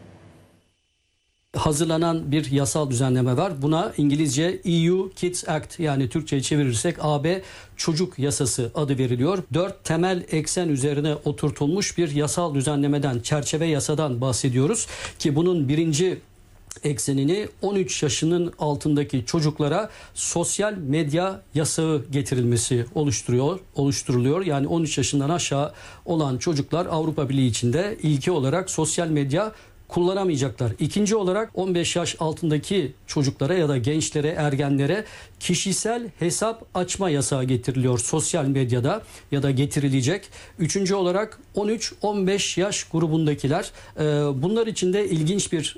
Hazırlanan bir yasal düzenleme var. Buna İngilizce E U Kids Act, yani Türkçe'ye çevirirsek A B Çocuk Yasası adı veriliyor. Dört temel eksen üzerine oturtulmuş bir yasal düzenlemeden, çerçeve yasadan bahsediyoruz ki bunun birinci eksenini on üç yaşının altındaki çocuklara sosyal medya yasağı getirilmesi oluşturuyor, oluşturuluyor. Yani on üç yaşından aşağı olan çocuklar Avrupa Birliği içinde ilki olarak sosyal medya kullanamayacaklar. İkinci olarak on beş yaş altındaki çocuklara ya da gençlere, ergenlere kişisel hesap açma yasağı getiriliyor sosyal medyada ya da getirilecek. Üçüncü olarak on üç on beş yaş grubundakiler, bunlar için de ilginç bir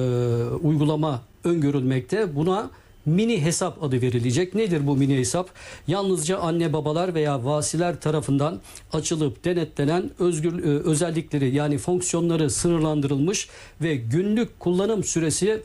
e, uygulama öngörülmekte. Buna mini hesap adı verilecek. Nedir bu mini hesap? Yalnızca anne babalar veya vasiler tarafından açılıp denetlenen özgür özellikleri, yani fonksiyonları sınırlandırılmış ve günlük kullanım süresi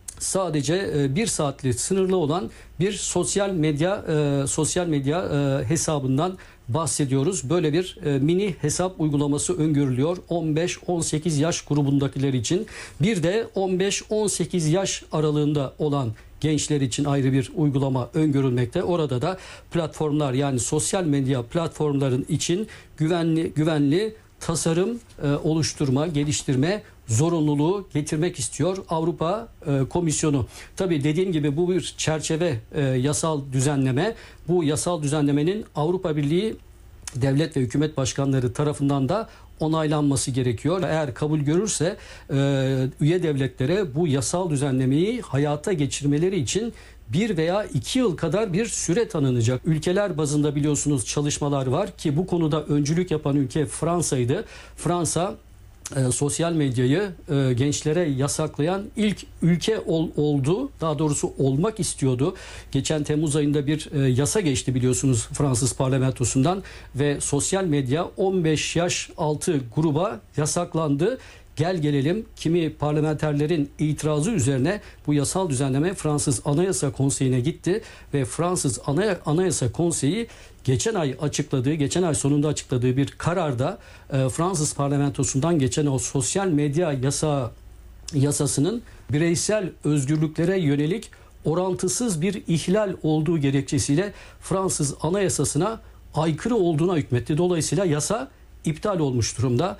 sadece bir saatlik sınırlı olan bir sosyal medya e, sosyal medya e, hesabından bahsediyoruz. Böyle bir e, mini hesap uygulaması öngörülüyor on beş on sekiz yaş grubundakiler için. Bir de on beş on sekiz yaş aralığında olan gençler için ayrı bir uygulama öngörülmekte. Orada da platformlar, yani sosyal medya platformların için güvenli güvenli tasarım e, oluşturma, geliştirme zorunluluğu getirmek istiyor Avrupa e, Komisyonu. Tabii dediğim gibi bu bir çerçeve e, yasal düzenleme. Bu yasal düzenlemenin Avrupa Birliği devlet ve hükümet başkanları tarafından da onaylanması gerekiyor. Eğer kabul görürse e, üye devletlere bu yasal düzenlemeyi hayata geçirmeleri için bir veya iki yıl kadar bir süre tanınacak. Ülkeler bazında biliyorsunuz çalışmalar var ki bu konuda öncülük yapan ülke Fransa'ydı. Fransa E, sosyal medyayı e, gençlere yasaklayan ilk ülke ol, oldu. Daha doğrusu olmak istiyordu. Geçen Temmuz ayında bir e, yasa geçti biliyorsunuz Fransız parlamentosundan ve sosyal medya on beş yaş altı gruba yasaklandı. Gel gelelim kimi parlamenterlerin itirazı üzerine bu yasal düzenleme Fransız Anayasa Konseyi'ne gitti ve Fransız Anayasa Konseyi geçen ay açıkladığı, geçen ay sonunda açıkladığı bir kararda e, Fransız parlamentosundan geçen o sosyal medya yasa yasasının bireysel özgürlüklere yönelik orantısız bir ihlal olduğu gerekçesiyle Fransız Anayasasına aykırı olduğuna hükmetti. Dolayısıyla yasa iptal olmuş durumda.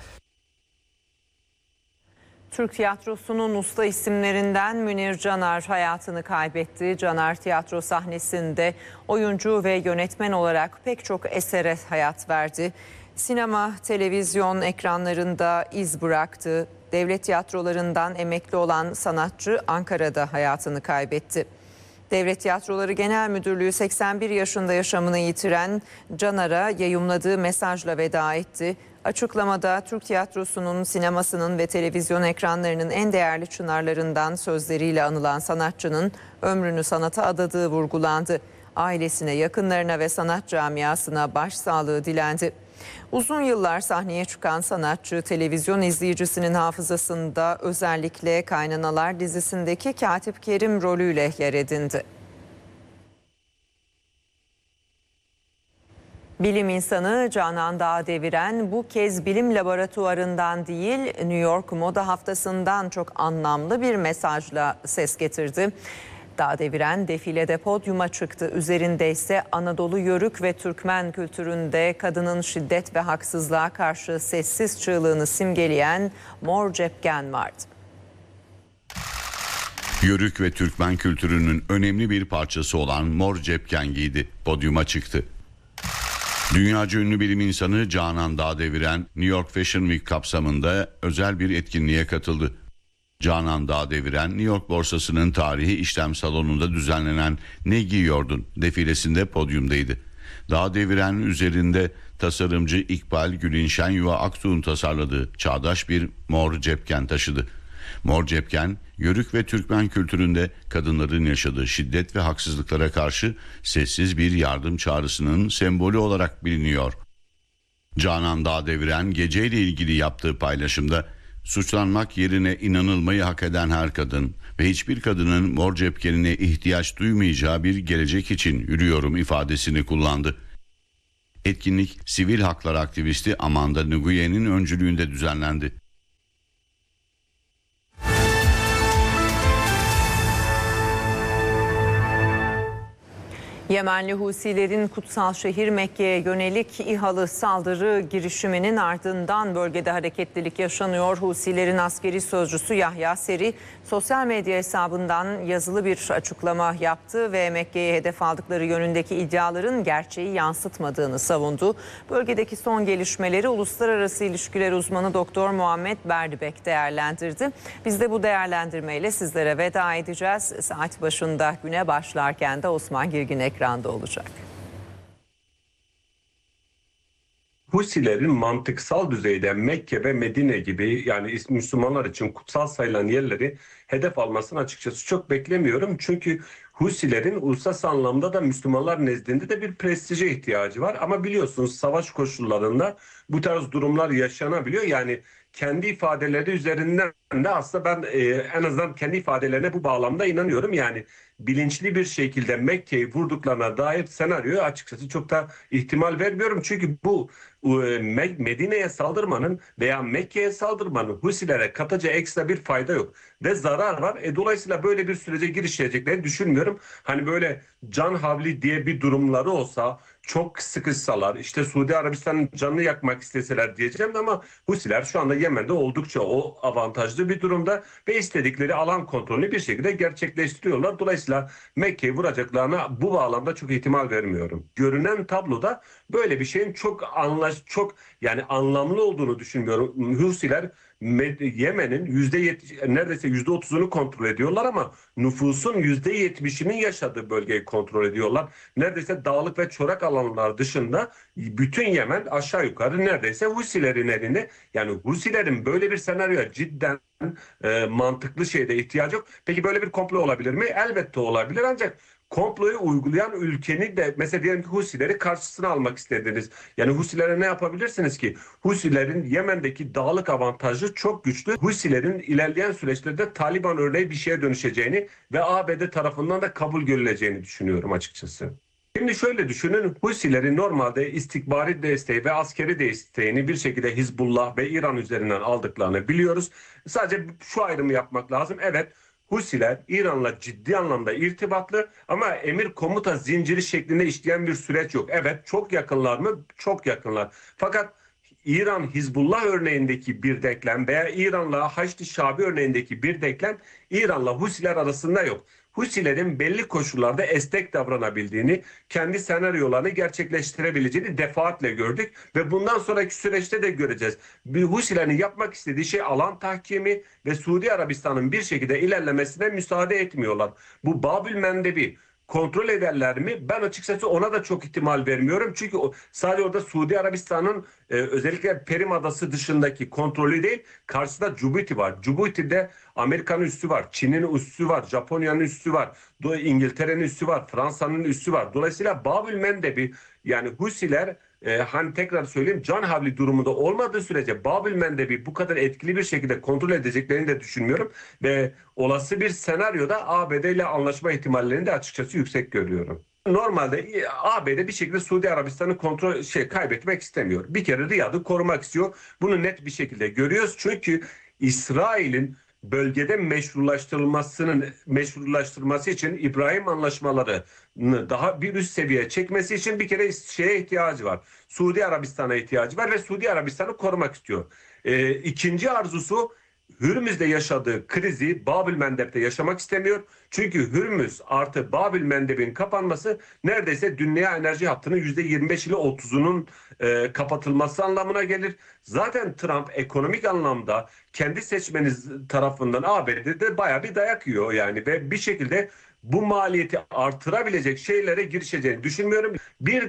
Türk tiyatrosunun usta isimlerinden Münir Canar hayatını kaybetti. Canar tiyatro sahnesinde oyuncu ve yönetmen olarak pek çok esere hayat verdi. Sinema, televizyon ekranlarında iz bıraktı. Devlet tiyatrolarından emekli olan sanatçı Ankara'da hayatını kaybetti. Devlet Tiyatroları Genel Müdürlüğü seksen bir yaşında yaşamını yitiren Canar'a yayımladığı mesajla veda etti. Açıklamada Türk tiyatrosunun, sinemasının ve televizyon ekranlarının en değerli çınarlarından sözleriyle anılan sanatçının ömrünü sanata adadığı vurgulandı. Ailesine, yakınlarına ve sanat camiasına başsağlığı dilendi. Uzun yıllar sahneye çıkan sanatçı televizyon izleyicisinin hafızasında özellikle Kaynanalar dizisindeki Katip Kerim rolüyle yer edindi. Bilim insanı Canan Dağdeviren bu kez bilim laboratuvarından değil New York Moda Haftası'ndan çok anlamlı bir mesajla ses getirdi. Dağdeviren defilede podyuma çıktı. Üzerinde ise Anadolu Yörük ve Türkmen kültüründe kadının şiddet ve haksızlığa karşı sessiz çığlığını simgeleyen mor cepken vardı. Yörük ve Türkmen kültürünün önemli bir parçası olan mor cepken giydi. Podyuma çıktı. Dünyaca ünlü bilim insanı Canan Dağdeviren New York Fashion Week kapsamında özel bir etkinliğe katıldı. Canan Dağdeviren New York borsasının tarihi işlem salonunda düzenlenen "Ne giyiyordun?" defilesinde podyumdaydı. Dağdeviren üzerinde Tasarımcı İkbal Gülin Şenyuva Aktuğ'un tasarladığı çağdaş bir mor cepken taşıdı. Mor cepken, Yörük ve Türkmen kültüründe kadınların yaşadığı şiddet ve haksızlıklara karşı sessiz bir yardım çağrısının sembolü olarak biliniyor. Canan Dağdeviren geceyle ilgili yaptığı paylaşımda suçlanmak yerine inanılmayı hak eden her kadın ve hiçbir kadının mor cepkenine ihtiyaç duymayacağı bir gelecek için yürüyorum ifadesini kullandı. Etkinlik sivil haklar aktivisti Amanda Nguyen'in öncülüğünde düzenlendi. Yemenli Husilerin kutsal şehir Mekke'ye yönelik İHA'lı saldırı girişiminin ardından bölgede hareketlilik yaşanıyor. Husilerin askeri sözcüsü Yahya Seri sosyal medya hesabından yazılı bir açıklama yaptı ve Mekke'ye hedef aldıkları yönündeki iddiaların gerçeği yansıtmadığını savundu. Bölgedeki son gelişmeleri uluslararası ilişkiler uzmanı Doktor Muhammed Berdibek değerlendirdi. Biz de bu değerlendirmeyle sizlere veda edeceğiz. Saat başında güne başlarken de Osman Girgin ekranda olacak. Husilerin mantıksal düzeyde Mekke ve Medine gibi yani Müslümanlar için kutsal sayılan yerleri hedef almasını açıkçası çok beklemiyorum. Çünkü Husilerin uluslararası anlamda da Müslümanlar nezdinde de bir prestije ihtiyacı var. Ama biliyorsunuz savaş koşullarında bu tarz durumlar yaşanabiliyor. Yani kendi ifadeleri üzerinden de aslında ben e, en azından kendi ifadelerine bu bağlamda inanıyorum. Yani bilinçli bir şekilde Mekke'yi vurduklarına dair senaryoyu açıkçası çok da ihtimal vermiyorum. Çünkü bu e, Medine'ye saldırmanın veya Mekke'ye saldırmanın Husilere katacağı ekstra bir fayda yok. Ve zarar var. E, dolayısıyla böyle bir sürece girişeceklerini düşünmüyorum. Hani böyle can havli diye bir durumları olsa, çok sıkışsalar, işte Suudi Arabistan'ın canını yakmak isteseler diyeceğim ama Husiler şu anda Yemen'de oldukça o avantajlı bir durumda ve istedikleri alan kontrolünü bir şekilde gerçekleştiriyorlar. Dolayısıyla Mekke'yi vuracaklarına bu bağlamda çok ihtimal vermiyorum. Görünen tabloda böyle bir şeyin çok anlaş çok yani anlamlı olduğunu düşünmüyorum. Husiler Yemen'in yüzde yetmiş neredeyse yüzde otuzunu kontrol ediyorlar ama nüfusun yüzde yetmişinin yaşadığı bölgeyi kontrol ediyorlar. Neredeyse dağlık ve çorak alanlar dışında bütün Yemen aşağı yukarı neredeyse Husilerin elinde. Yani Husilerin böyle bir senaryoya cidden e, mantıklı şeyde ihtiyacı yok. Peki böyle bir komplo olabilir mi? Elbette olabilir ancak komployu uygulayan ülkenin de mesela diyelim ki Husileri karşısına almak istediniz. Yani Husilere ne yapabilirsiniz ki? Husilerin Yemen'deki dağlık avantajı çok güçlü. Husilerin ilerleyen süreçlerde Taliban örneği bir şeye dönüşeceğini ve A B D tarafından da kabul görüleceğini düşünüyorum açıkçası. Şimdi şöyle düşünün, Husilerin normalde istikbari desteği ve askeri desteğini bir şekilde Hizbullah ve İran üzerinden aldıklarını biliyoruz. Sadece şu ayrımı yapmak lazım. Evet, Husiler İran'la ciddi anlamda irtibatlı ama emir komuta zinciri şeklinde işleyen bir süreç yok. Evet, çok yakınlar mı? Çok yakınlar. Fakat İran Hizbullah örneğindeki bir denklem veya İran'la Haçlı Şabi örneğindeki bir denklem İran'la Husiler arasında yok. Husilerin belli koşullarda esnek davranabildiğini, kendi senaryolarını gerçekleştirebileceğini defaatle gördük ve bundan sonraki süreçte de göreceğiz. Husilerin yapmak istediği şey alan tahkimi ve Suudi Arabistan'ın bir şekilde ilerlemesine müsaade etmiyorlar. Bu Babül Mendebi kontrol ederler mi? Ben açıkçası ona da çok ihtimal vermiyorum. Çünkü sadece orada Suudi Arabistan'ın e, özellikle Perim Adası dışındaki kontrolü değil, karşısında Cübuti var. Cübuti'de Amerika'nın üssü var, Çin'in üssü var, Japonya'nın üssü var, İngiltere'nin üssü var, Fransa'nın üssü var. Dolayısıyla Babül Mendebi yani Husiler e, hani tekrar söyleyeyim can havli durumunda olmadığı sürece Babül Mendebi bu kadar etkili bir şekilde kontrol edeceklerini de düşünmüyorum. Ve olası bir senaryoda A B D ile anlaşma ihtimallerini de açıkçası yüksek görüyorum. Normalde A B D bir şekilde Suudi Arabistan'ı kontrol şey kaybetmek istemiyor. Bir kere Riyad'ı korumak istiyor. Bunu net bir şekilde görüyoruz. Çünkü İsrail'in bölgede meşrulaştırılmasının meşrulaştırması için İbrahim anlaşmalarını daha bir üst seviyeye çekmesi için bir kere şeye ihtiyacı var. Suudi Arabistan'a ihtiyacı var ve Suudi Arabistan'ı korumak istiyor. Ee, ikinci arzusu Hürmüz'de yaşadığı krizi Babül Mendeb'de yaşamak istemiyor. Çünkü Hürmüz artı Babül Mendeb'in kapanması neredeyse dünya enerji hattının yüzde yirmi beş ile otuzunun e, kapatılması anlamına gelir. Zaten Trump ekonomik anlamda kendi seçmeniz tarafından A B D'de bayağı bir dayak yiyor yani ve bir şekilde bu maliyeti artırabilecek şeylere girişeceğini düşünmüyorum. Bir de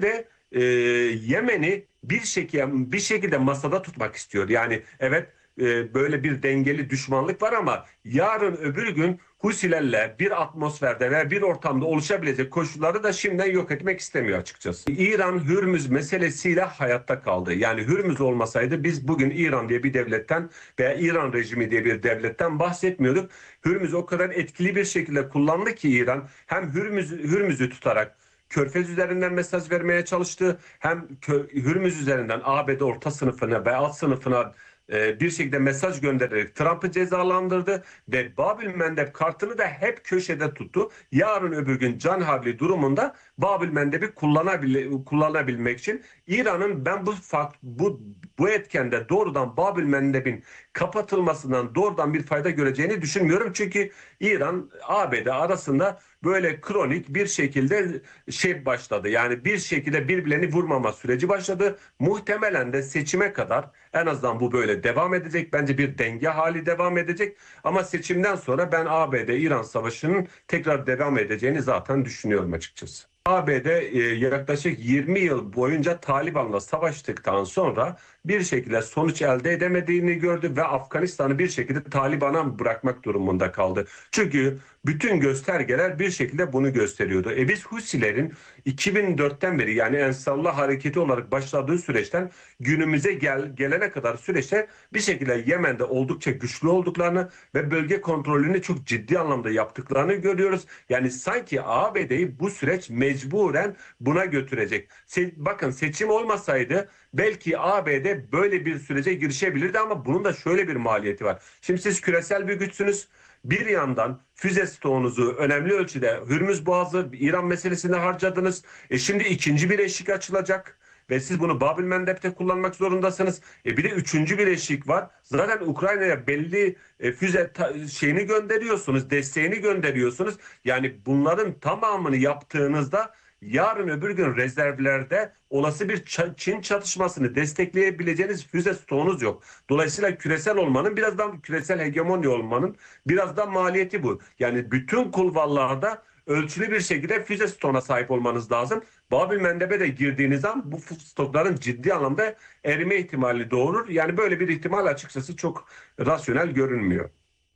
e, Yemen'i bir şekilde bir şekilde masada tutmak istiyor. Yani evet, e, böyle bir dengeli düşmanlık var ama yarın öbür gün Husilerle bir atmosferde ve bir ortamda oluşabilecek koşulları da şimdiden yok etmek istemiyor açıkçası. İran Hürmüz meselesiyle hayatta kaldı. Yani Hürmüz olmasaydı biz bugün İran diye bir devletten veya İran rejimi diye bir devletten bahsetmiyorduk. Hürmüz o kadar etkili bir şekilde kullandı ki İran hem Hürmüz, Hürmüz'ü tutarak Körfez üzerinden mesaj vermeye çalıştı, hem Hürmüz üzerinden A B D orta sınıfına ve alt sınıfına bir şekilde mesaj göndererek Trump'ı cezalandırdı ve Babil Mendeb kartını da hep köşede tuttu. Yarın öbür gün canhavli durumunda Babil Mendeb'i kullanabil kullanabilmek için İran'ın ben bu bu bu etkende doğrudan Babil Mendeb'in kapatılmasından doğrudan bir fayda göreceğini düşünmüyorum. Çünkü İran A B D arasında böyle kronik bir şekilde şey başladı. Yani bir şekilde birbirlerini vurmama süreci başladı. Muhtemelen de seçime kadar en azından bu böyle devam edecek. Bence bir denge hali devam edecek. Ama seçimden sonra ben A B D-İran savaşının tekrar devam edeceğini zaten düşünüyorum açıkçası. A B D yaklaşık yirmi yıl boyunca Taliban'la savaştıktan sonra bir şekilde sonuç elde edemediğini gördü ve Afganistan'ı bir şekilde Taliban'a bırakmak durumunda kaldı. Çünkü bütün göstergeler bir şekilde bunu gösteriyordu. E biz Husilerin iki bin dörtten beri yani Ensarullah hareketi olarak başladığı süreçten günümüze gel, gelene kadar süreçte bir şekilde Yemen'de oldukça güçlü olduklarını ve bölge kontrolünü çok ciddi anlamda yaptıklarını görüyoruz. Yani sanki A B D'yi bu süreç mecburen buna götürecek. Se bakın seçim olmasaydı belki A B D böyle bir sürece girişebilirdi ama bunun da şöyle bir maliyeti var. Şimdi siz küresel bir güçsünüz. Bir yandan füze stoğunuzu önemli ölçüde Hürmüz Boğazı, İran meselesinde harcadınız. E şimdi ikinci bir eşik açılacak ve siz bunu Babil Mendeb'te kullanmak zorundasınız. E bir de üçüncü bir eşik var. Zaten Ukrayna'ya belli e, füze şeyini gönderiyorsunuz, desteğini gönderiyorsunuz. Yani bunların tamamını yaptığınızda yarın öbür gün rezervlerde olası bir Çin çatışmasını destekleyebileceğiniz füze stoğunuz yok. Dolayısıyla küresel olmanın biraz daha küresel hegemonya olmanın biraz da maliyeti bu. Yani bütün kulvarlarda ölçülü bir şekilde füze stoğuna sahip olmanız lazım. Babil Mendeb'e de girdiğiniz an bu stokların ciddi anlamda erime ihtimali doğurur. Yani böyle bir ihtimal açıkçası çok rasyonel görünmüyor.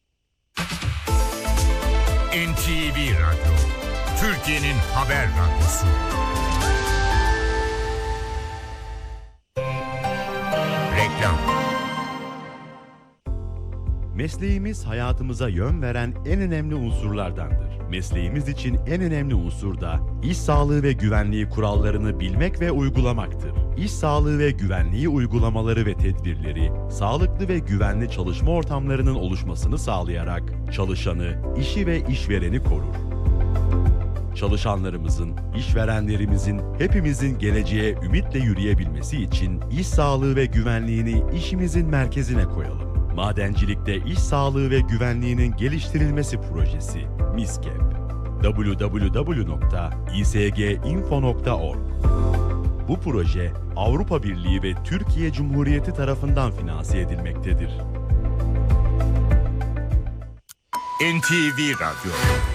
N T V Radyo, Türkiye'nin haber radyosu. Reklam. Mesleğimiz hayatımıza yön veren en önemli unsurlardandır. Mesleğimiz için en önemli unsur da iş sağlığı ve güvenliği kurallarını bilmek ve uygulamaktır. İş sağlığı ve güvenliği uygulamaları ve tedbirleri, sağlıklı ve güvenli çalışma ortamlarının oluşmasını sağlayarak çalışanı, işi ve işvereni korur. Çalışanlarımızın, işverenlerimizin, hepimizin geleceğe ümitle yürüyebilmesi için iş sağlığı ve güvenliğini işimizin merkezine koyalım. Madencilikte iş sağlığı ve güvenliğinin geliştirilmesi projesi MİSKEP. double-u double-u double-u nokta i s g info nokta org. Bu proje Avrupa Birliği ve Türkiye Cumhuriyeti tarafından finanse edilmektedir. N T V Radyo,